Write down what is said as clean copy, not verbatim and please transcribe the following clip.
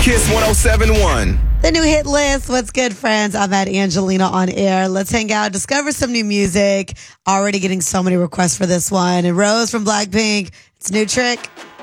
Kiss 107.1. The new hit list. What's good, friends? I'm at Angelina on air. Let's hang out, discover some new music. Already getting so many requests for this one. And Rose from Blackpink, it's New Trick.